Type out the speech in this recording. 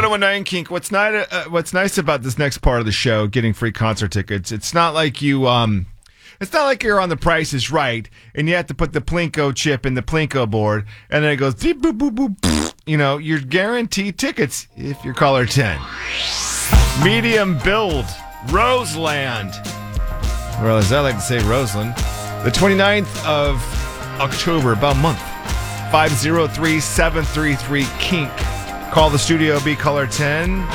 1019 Kink. What's nice about this next part of the show, getting free concert tickets? It's not like you're on The Price is Right and you have to put the Plinko chip in the Plinko board and then it goes beep boop boop boop. You know, you're guaranteed tickets if you're caller 10. Medium build, Roseland. Or as I like to say, Roseland. The 29th of October, about a month. 503-733-KINK. Call the studio, be caller 10.